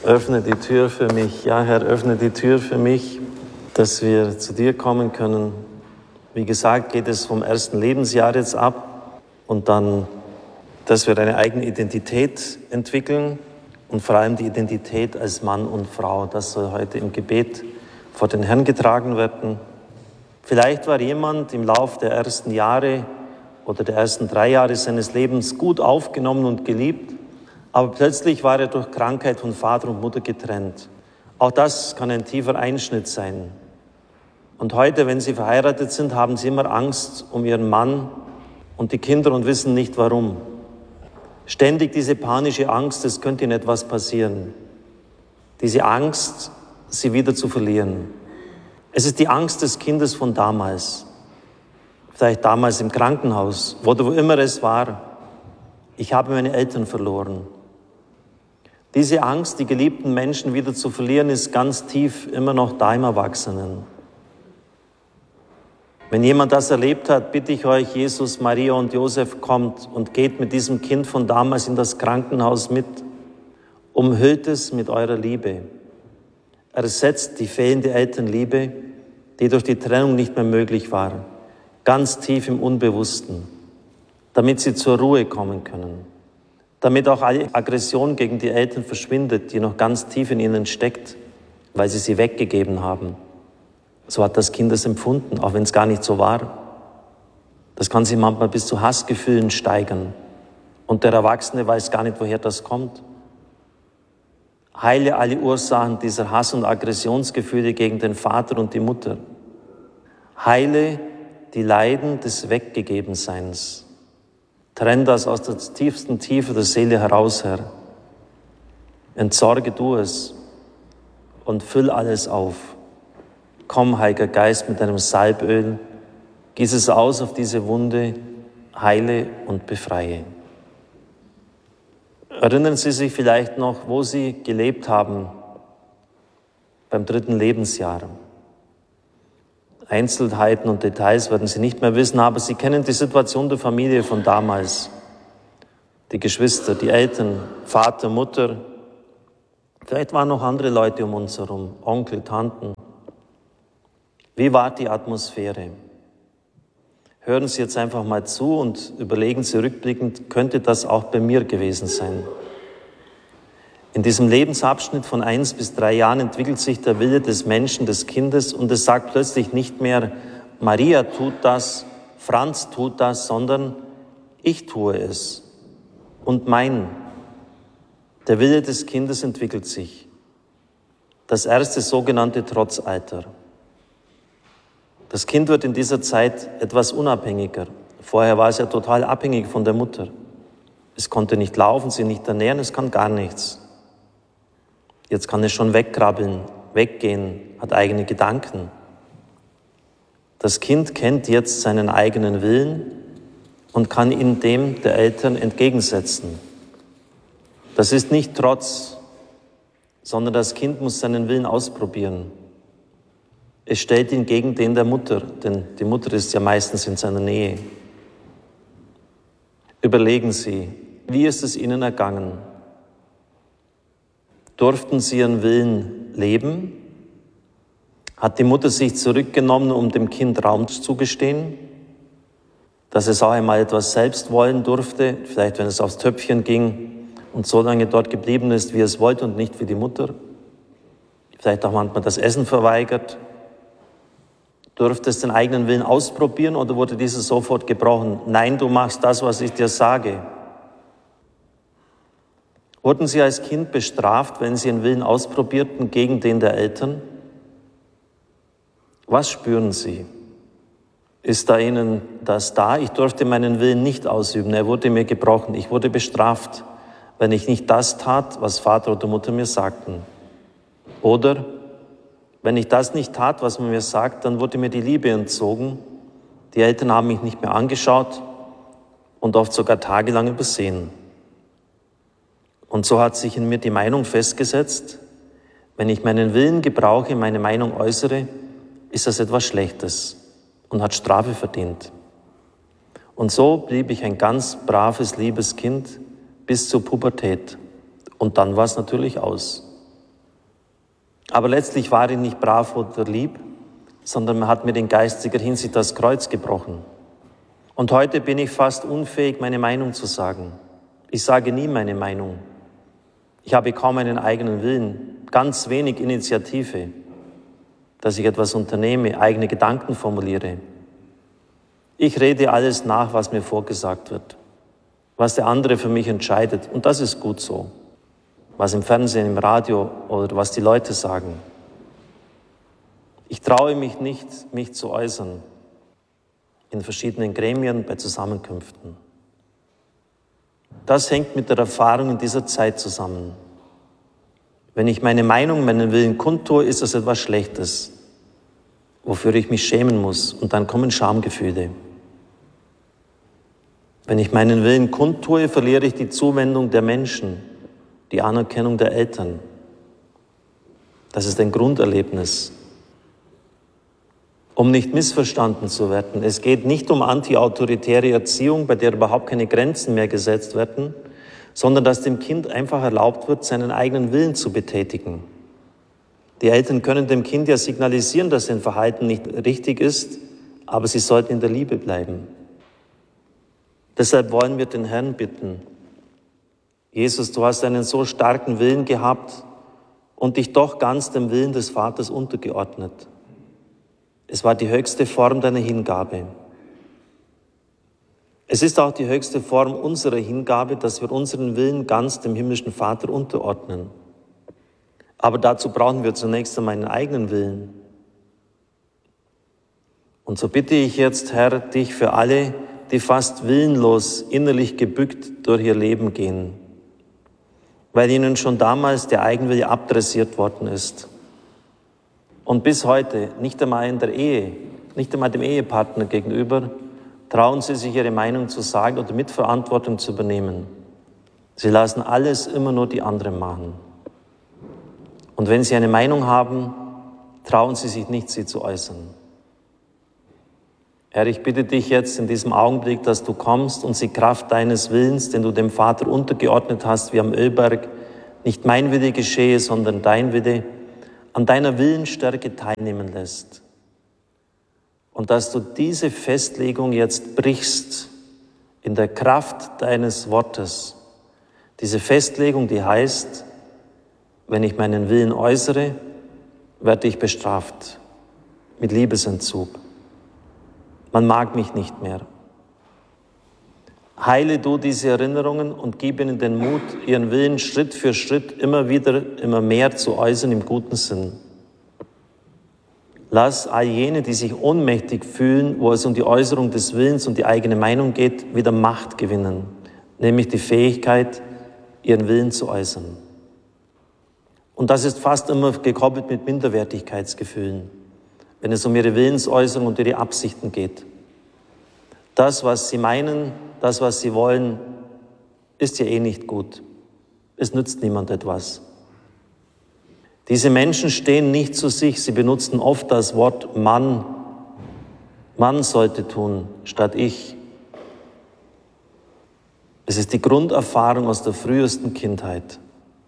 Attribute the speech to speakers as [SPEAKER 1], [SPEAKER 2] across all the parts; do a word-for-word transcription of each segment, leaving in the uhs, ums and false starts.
[SPEAKER 1] Öffne die Tür für mich. Ja, Herr, öffne die Tür für mich, dass wir zu dir kommen können. Wie gesagt, geht es vom ersten Lebensjahr jetzt ab und dann, dass wir eine eigene Identität entwickeln und vor allem die Identität als Mann und Frau. Das soll heute im Gebet vor den Herrn getragen werden. Vielleicht war jemand im Lauf der ersten Jahre oder der ersten drei Jahre seines Lebens gut aufgenommen und geliebt, aber plötzlich war er durch Krankheit von Vater und Mutter getrennt. Auch das kann ein tiefer Einschnitt sein. Und heute, wenn Sie verheiratet sind, haben Sie immer Angst um Ihren Mann und die Kinder und wissen nicht warum. Ständig diese panische Angst, es könnte Ihnen etwas passieren. Diese Angst, Sie wieder zu verlieren. Es ist die Angst des Kindes von damals. Vielleicht damals im Krankenhaus oder wo immer es war. Ich habe meine Eltern verloren. Diese Angst, die geliebten Menschen wieder zu verlieren, ist ganz tief immer noch da im Erwachsenen. Wenn jemand das erlebt hat, bitte ich euch, Jesus, Maria und Josef, kommt und geht mit diesem Kind von damals in das Krankenhaus mit. Umhüllt es mit eurer Liebe. Ersetzt die fehlende Elternliebe, die durch die Trennung nicht mehr möglich war, ganz tief im Unbewussten, damit sie zur Ruhe kommen können. Damit auch alle Aggression gegen die Eltern verschwindet, die noch ganz tief in ihnen steckt, weil sie sie weggegeben haben. So hat das Kind es empfunden, auch wenn es gar nicht so war. Das kann sich manchmal bis zu Hassgefühlen steigern. Und der Erwachsene weiß gar nicht, woher das kommt. Heile alle Ursachen dieser Hass- und Aggressionsgefühle gegen den Vater und die Mutter. Heile die Leiden des Weggegebenseins. Trenn das aus der tiefsten Tiefe der Seele heraus, Herr. Entsorge du es und füll alles auf. Komm, Heiliger Geist, mit deinem Salböl, gieß es aus auf diese Wunde, heile und befreie. Erinnern Sie sich vielleicht noch, wo Sie gelebt haben beim dritten Lebensjahr. Einzelheiten und Details werden Sie nicht mehr wissen, aber Sie kennen die Situation der Familie von damals. Die Geschwister, die Eltern, Vater, Mutter. Vielleicht waren noch andere Leute um uns herum, Onkel, Tanten. Wie war die Atmosphäre? Hören Sie jetzt einfach mal zu und überlegen Sie rückblickend, könnte das auch bei mir gewesen sein? In diesem Lebensabschnitt von eins bis drei Jahren entwickelt sich der Wille des Menschen, des Kindes, und es sagt plötzlich nicht mehr, Maria tut das, Franz tut das, sondern ich tue es und mein. Der Wille des Kindes entwickelt sich. Das erste sogenannte Trotzalter. Das Kind wird in dieser Zeit etwas unabhängiger. Vorher war es ja total abhängig von der Mutter. Es konnte nicht laufen, sie nicht ernähren, es kann gar nichts. Jetzt kann es schon wegkrabbeln, weggehen, hat eigene Gedanken. Das Kind kennt jetzt seinen eigenen Willen und kann ihn dem der Eltern entgegensetzen. Das ist nicht Trotz, sondern das Kind muss seinen Willen ausprobieren. Es stellt ihn gegen den der Mutter, denn die Mutter ist ja meistens in seiner Nähe. Überlegen Sie, wie ist es Ihnen ergangen? Durften Sie Ihren Willen leben? Hat die Mutter sich zurückgenommen, um dem Kind Raum zugestehen? Dass es auch einmal etwas selbst wollen durfte, vielleicht wenn es aufs Töpfchen ging und so lange dort geblieben ist, wie es wollte und nicht wie die Mutter? Vielleicht auch manchmal das Essen verweigert? Durfte es den eigenen Willen ausprobieren oder wurde dieser sofort gebrochen? Nein, du machst das, was ich dir sage. Wurden Sie als Kind bestraft, wenn Sie Ihren Willen ausprobierten gegen den der Eltern? Was spüren Sie? Ist da Ihnen das da? Ich durfte meinen Willen nicht ausüben, er wurde mir gebrochen. Ich wurde bestraft, wenn ich nicht das tat, was Vater oder Mutter mir sagten. Oder wenn ich das nicht tat, was man mir sagt, dann wurde mir die Liebe entzogen. Die Eltern haben mich nicht mehr angeschaut und oft sogar tagelang übersehen. Und so hat sich in mir die Meinung festgesetzt, wenn ich meinen Willen gebrauche, meine Meinung äußere, ist das etwas Schlechtes und hat Strafe verdient. Und so blieb ich ein ganz braves, liebes Kind bis zur Pubertät. Und dann war es natürlich aus. Aber letztlich war ich nicht brav oder lieb, sondern man hat mir in geistiger Hinsicht das Kreuz gebrochen. Und heute bin ich fast unfähig, meine Meinung zu sagen. Ich sage nie meine Meinung. Ich habe kaum einen eigenen Willen, ganz wenig Initiative, dass ich etwas unternehme, eigene Gedanken formuliere. Ich rede alles nach, was mir vorgesagt wird, was der andere für mich entscheidet. Und das ist gut so. Was im Fernsehen, im Radio oder was die Leute sagen. Ich traue mich nicht, mich zu äußern in verschiedenen Gremien, bei Zusammenkünften. Das hängt mit der Erfahrung in dieser Zeit zusammen. Wenn ich meine Meinung, meinen Willen kundtue, ist das etwas Schlechtes, wofür ich mich schämen muss. Und dann kommen Schamgefühle. Wenn ich meinen Willen kundtue, verliere ich die Zuwendung der Menschen, die Anerkennung der Eltern. Das ist ein Grunderlebnis. Um nicht missverstanden zu werden, es geht nicht um antiautoritäre Erziehung, bei der überhaupt keine Grenzen mehr gesetzt werden, sondern dass dem Kind einfach erlaubt wird, seinen eigenen Willen zu betätigen. Die Eltern können dem Kind ja signalisieren, dass sein Verhalten nicht richtig ist, aber sie sollten in der Liebe bleiben. Deshalb wollen wir den Herrn bitten: Jesus, du hast einen so starken Willen gehabt und dich doch ganz dem Willen des Vaters untergeordnet. Es war die höchste Form deiner Hingabe. Es ist auch die höchste Form unserer Hingabe, dass wir unseren Willen ganz dem himmlischen Vater unterordnen. Aber dazu brauchen wir zunächst einmal einen eigenen Willen. Und so bitte ich jetzt, Herr, dich für alle, die fast willenlos, innerlich gebückt durch ihr Leben gehen, weil ihnen schon damals der Eigenwille abdressiert worden ist. Und bis heute, nicht einmal in der Ehe, nicht einmal dem Ehepartner gegenüber, trauen sie sich ihre Meinung zu sagen oder Mitverantwortung zu übernehmen. Sie lassen alles immer nur die anderen machen. Und wenn sie eine Meinung haben, trauen sie sich nicht, sie zu äußern. Herr, ich bitte dich jetzt in diesem Augenblick, dass du kommst und sie Kraft deines Willens, den du dem Vater untergeordnet hast, wie am Ölberg, nicht mein Wille geschehe, sondern dein Wille, an deiner Willensstärke teilnehmen lässt. Und dass du diese Festlegung jetzt brichst in der Kraft deines Wortes. Diese Festlegung, die heißt, wenn ich meinen Willen äußere, werde ich bestraft mit Liebesentzug. Man mag mich nicht mehr. Heile du diese Erinnerungen und gib ihnen den Mut, ihren Willen Schritt für Schritt immer wieder, immer mehr zu äußern im guten Sinn. Lass all jene, die sich ohnmächtig fühlen, wo es um die Äußerung des Willens und die eigene Meinung geht, wieder Macht gewinnen, nämlich die Fähigkeit, ihren Willen zu äußern. Und das ist fast immer gekoppelt mit Minderwertigkeitsgefühlen, wenn es um ihre Willensäußerung und ihre Absichten geht. Das, was sie meinen, das, was sie wollen, ist ja eh nicht gut. Es nützt niemand etwas. Diese Menschen stehen nicht zu sich. Sie benutzen oft das Wort Mann. Mann sollte tun, statt ich. Es ist die Grunderfahrung aus der frühesten Kindheit.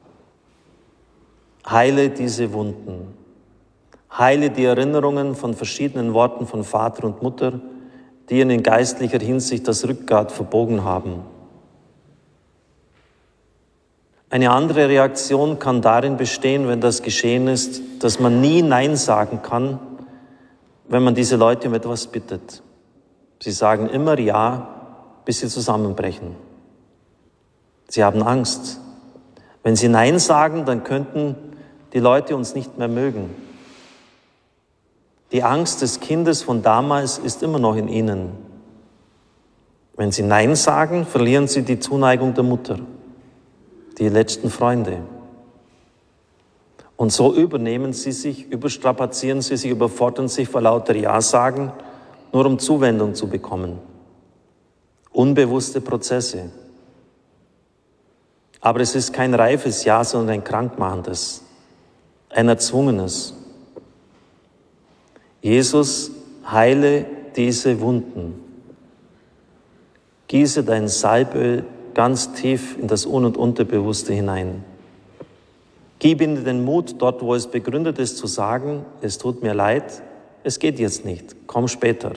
[SPEAKER 1] Heile diese Wunden. Heile die Erinnerungen von verschiedenen Worten von Vater und Mutter, die ihnen in geistlicher Hinsicht das Rückgrat verbogen haben. Eine andere Reaktion kann darin bestehen, wenn das geschehen ist, dass man nie Nein sagen kann, wenn man diese Leute um etwas bittet. Sie sagen immer Ja, bis sie zusammenbrechen. Sie haben Angst. Wenn sie Nein sagen, dann könnten die Leute uns nicht mehr mögen. Die Angst des Kindes von damals ist immer noch in ihnen. Wenn sie Nein sagen, verlieren sie die Zuneigung der Mutter, die letzten Freunde. Und so übernehmen sie sich, überstrapazieren sie sich, überfordern sich vor lauter Ja-Sagen, nur um Zuwendung zu bekommen. Unbewusste Prozesse. Aber es ist kein reifes Ja, sondern ein krankmachendes, ein erzwungenes. Jesus, heile diese Wunden. Gieße dein Salböl ganz tief in das Un- und Unterbewusste hinein. Gib ihnen den Mut, dort wo es begründet ist, zu sagen, es tut mir leid, es geht jetzt nicht, komm später.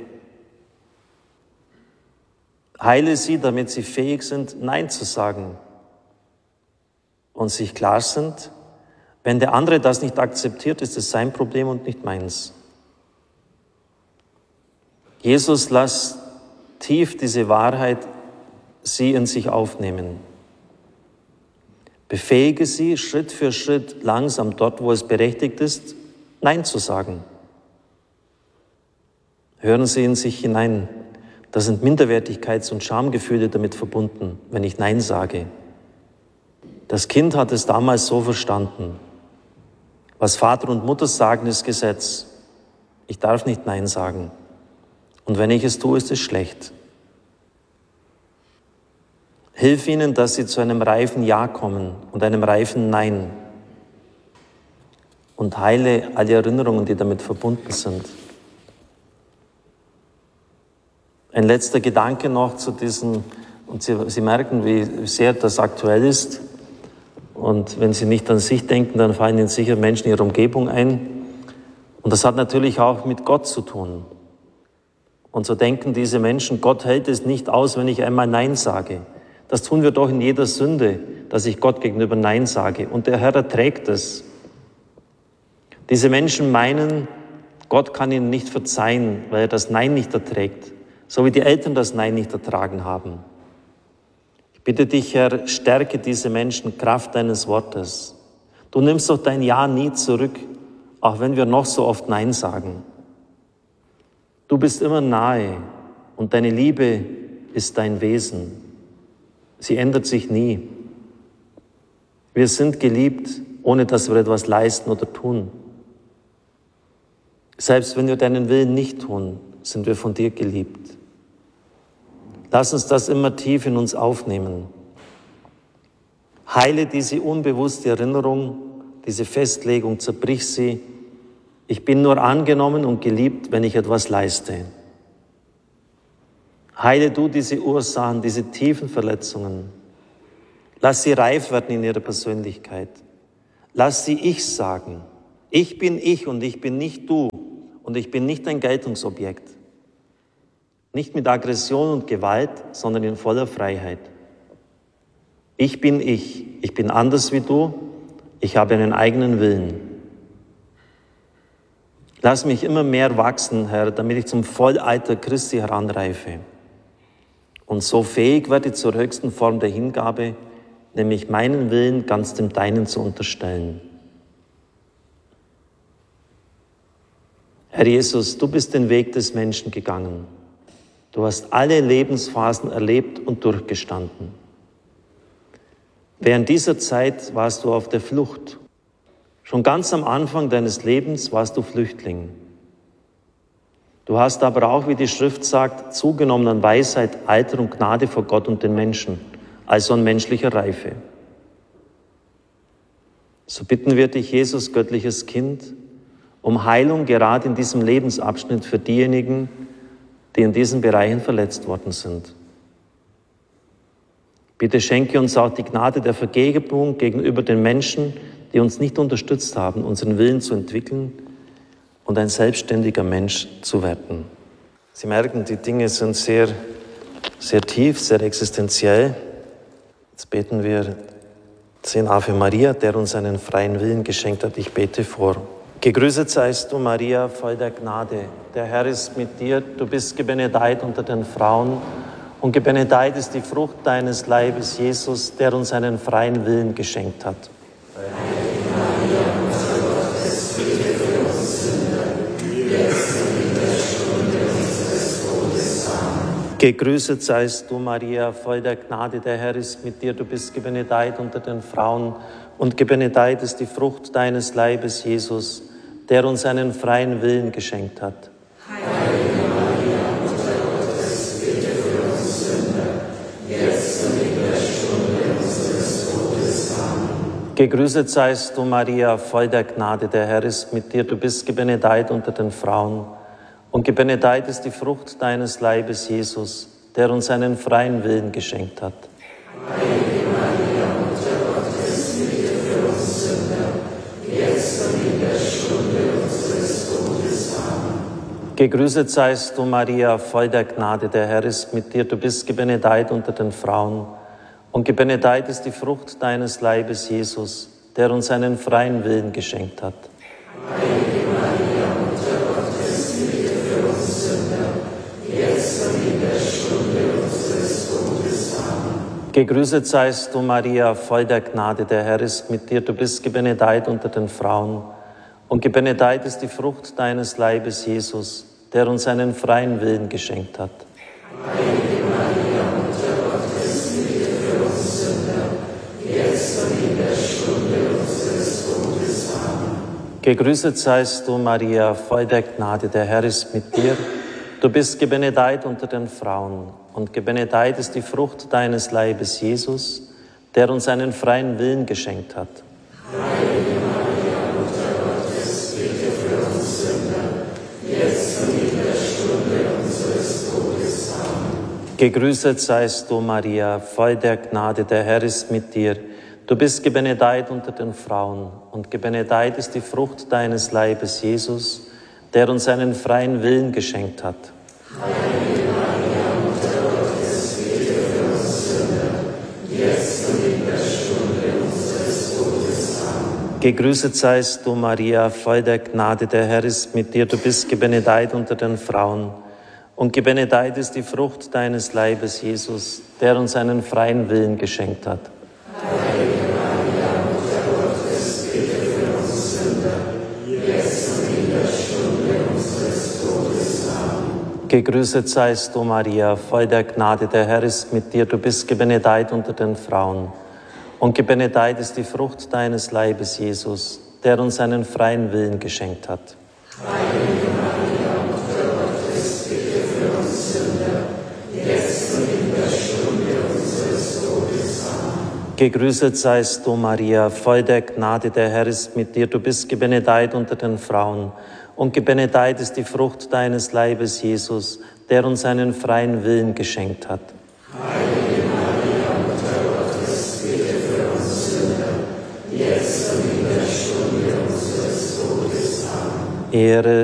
[SPEAKER 1] Heile sie, damit sie fähig sind, Nein zu sagen und sich klar sind, wenn der andere das nicht akzeptiert, ist es sein Problem und nicht meins. Jesus, lass tief diese Wahrheit sie in sich aufnehmen. Befähige sie, Schritt für Schritt, langsam dort, wo es berechtigt ist, Nein zu sagen. Hören Sie in sich hinein. Da sind Minderwertigkeits- und Schamgefühle damit verbunden, wenn ich Nein sage. Das Kind hat es damals so verstanden. Was Vater und Mutter sagen, ist Gesetz. Ich darf nicht Nein sagen. Und wenn ich es tue, ist es schlecht. Hilf ihnen, dass sie zu einem reifen Ja kommen und einem reifen Nein. Und heile alle Erinnerungen, die damit verbunden sind. Ein letzter Gedanke noch zu diesem, und Sie, Sie merken, wie sehr das aktuell ist. Und wenn Sie nicht an sich denken, dann fallen Ihnen sicher Menschen in Ihrer Umgebung ein. Und das hat natürlich auch mit Gott zu tun. Und so denken diese Menschen, Gott hält es nicht aus, wenn ich einmal Nein sage. Das tun wir doch in jeder Sünde, dass ich Gott gegenüber Nein sage. Und der Herr erträgt es. Diese Menschen meinen, Gott kann ihnen nicht verzeihen, weil er das Nein nicht erträgt. So wie die Eltern das Nein nicht ertragen haben. Ich bitte dich, Herr, stärke diese Menschen, Kraft deines Wortes. Du nimmst doch dein Ja nie zurück, auch wenn wir noch so oft Nein sagen. Du bist immer nahe und deine Liebe ist dein Wesen. Sie ändert sich nie. Wir sind geliebt, ohne dass wir etwas leisten oder tun. Selbst wenn wir deinen Willen nicht tun, sind wir von dir geliebt. Lass uns das immer tief in uns aufnehmen. Heile diese unbewusste Erinnerung, diese Festlegung, zerbrich sie. Ich bin nur angenommen und geliebt, wenn ich etwas leiste. Heile du diese Ursachen, diese tiefen Verletzungen. Lass sie reif werden in ihrer Persönlichkeit. Lass sie Ich sagen. Ich bin ich und ich bin nicht du und ich bin nicht ein Geltungsobjekt. Nicht mit Aggression und Gewalt, sondern in voller Freiheit. Ich bin ich. Ich bin anders wie du. Ich habe einen eigenen Willen. Lass mich immer mehr wachsen, Herr, damit ich zum Vollalter Christi heranreife und so fähig werde zur höchsten Form der Hingabe, nämlich meinen Willen ganz dem Deinen zu unterstellen. Herr Jesus, du bist den Weg des Menschen gegangen. Du hast alle Lebensphasen erlebt und durchgestanden. Während dieser Zeit warst du auf der Flucht. Schon ganz am Anfang deines Lebens warst du Flüchtling. Du hast aber auch, wie die Schrift sagt, zugenommen an Weisheit, Alter und Gnade vor Gott und den Menschen, also an menschlicher Reife. So bitten wir dich, Jesus, göttliches Kind, um Heilung gerade in diesem Lebensabschnitt für diejenigen, die in diesen Bereichen verletzt worden sind. Bitte schenke uns auch die Gnade der Vergebung gegenüber den Menschen, die uns nicht unterstützt haben, unseren Willen zu entwickeln und ein selbstständiger Mensch zu werden. Sie merken, die Dinge sind sehr, sehr tief, sehr existenziell. Jetzt beten wir zehn Ave Maria, der uns einen freien Willen geschenkt hat. Ich bete vor. Gegrüßet seist du, Maria, voll der Gnade. Der Herr ist mit dir. Du bist gebenedeit unter den Frauen. Und gebenedeit ist die Frucht deines Leibes, Jesus, der uns einen freien Willen geschenkt hat.
[SPEAKER 2] Heilige Maria, Mutter Gottes, bitte für uns Sünder, jetzt und in der Stunde unseres Todes. Amen.
[SPEAKER 1] Gegrüßet seist du, Maria, voll der Gnade. Der Herr ist mit dir. Du bist gebenedeit unter den Frauen. Und gebenedeit ist die Frucht deines Leibes, Jesus, der uns einen freien Willen geschenkt hat.
[SPEAKER 2] Heilige Maria, Mutter Gottes, bitte für uns Sünder, jetzt und in der Stunde unseres Todes. Amen.
[SPEAKER 1] Gegrüßet seist du, Maria, voll der Gnade. Der Herr ist mit dir. Du bist gebenedeit unter den Frauen. Und gebenedeit ist die Frucht deines Leibes, Jesus, der uns einen freien Willen geschenkt hat.
[SPEAKER 2] Heilige Maria, Mutter Gottes, bitte für uns Sünder,
[SPEAKER 1] Gegrüßet seist du, Maria, voll der Gnade, der Herr ist mit dir. Du bist gebenedeit unter den Frauen. Und gebenedeit ist die Frucht deines Leibes, Jesus, der uns einen freien Willen geschenkt hat.
[SPEAKER 2] Heilige Maria, Mutter Gottes, bitte für uns Sünder, jetzt und in der Stunde unseres Todes. Amen.
[SPEAKER 1] Gegrüßet seist du, Maria, voll der Gnade, der Herr ist mit dir. Du bist gebenedeit unter den Frauen. Und gebenedeit ist die Frucht deines Leibes, Jesus, der uns einen freien Willen geschenkt hat.
[SPEAKER 2] Heilige Maria, Mutter Gottes, bitte für uns Sünder, jetzt und in der Stunde unseres Todes. Amen.
[SPEAKER 1] Gegrüßet seist du, Maria, voll der Gnade, der Herr ist mit dir. Du bist gebenedeit unter den Frauen. Und gebenedeit ist die Frucht deines Leibes, Jesus, der uns einen freien Willen geschenkt hat.
[SPEAKER 2] Heilige Maria, Mutter Gottes, bitte für uns Sünder, jetzt und in der Stunde unseres Todes. Amen.
[SPEAKER 1] Gegrüßet seist du, Maria, voll der Gnade, der Herr ist mit dir. Du bist gebenedeit unter den Frauen. Und gebenedeit ist die Frucht deines Leibes, Jesus, der uns einen freien Willen geschenkt hat.
[SPEAKER 2] Heilige Maria, Mutter Gottes, bitte für uns Sünder, jetzt und in der Stunde unseres Todes. Amen.
[SPEAKER 1] Gegrüßet seist du, Maria, voll der Gnade, der Herr ist mit dir. Du bist gebenedeit unter den Frauen. Und gebenedeit ist die Frucht deines Leibes, Jesus, der uns einen freien Willen geschenkt hat.
[SPEAKER 2] Heilige Maria, Mutter Gottes, bitte für uns Sünder, jetzt und in der Stunde unseres Todes. Amen.
[SPEAKER 1] Gegrüßet seist du, Maria, voll der Gnade, der Herr ist mit dir. Du bist gebenedeit unter den Frauen. Und gebenedeit ist die Frucht deines Leibes, Jesus, der uns einen freien Willen geschenkt hat.
[SPEAKER 2] Heilige Maria, Mutter Gottes, bitte für uns Sünder, jetzt und in der Stunde unseres Todes. Amen.
[SPEAKER 1] Gegrüßet seist du, Maria, voll der Gnade, der Herr ist mit dir. Du bist gebenedeit unter den Frauen. Und gebenedeit ist die Frucht deines Leibes, Jesus, der uns einen freien Willen geschenkt hat.
[SPEAKER 2] Heilige Maria, Mutter Gottes, bitte für uns Sünder, jetzt und in der Stunde unseres Todes. Amen.
[SPEAKER 1] Ehre